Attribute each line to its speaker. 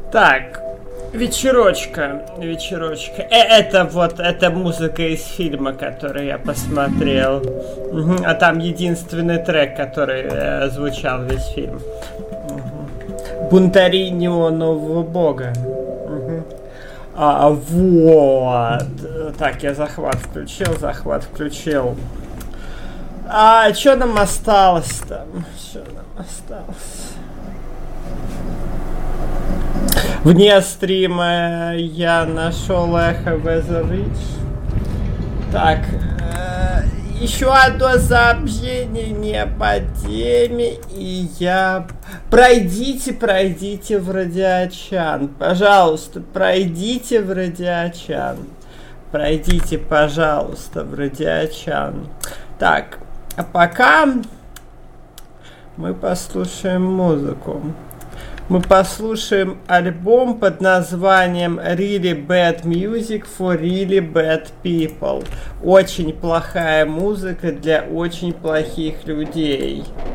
Speaker 1: Так, вечерочка. Это музыка из фильма, который я посмотрел. А там единственный трек, который звучал весь фильм. Бунтари неонового бога. Вот. Так, я захват включил. А что нам осталось там? Вне стрима я нашел эхо Weather Ridge. Так, еще одно сообщение не по теме, и я... Пройдите в Радиачан. Пожалуйста, пройдите в Радиачан. Пройдите, пожалуйста, в Радиачан. Так, а пока мы послушаем музыку. Мы послушаем альбом под названием Really Bad Music for Really Bad People. Очень плохая музыка для очень плохих людей.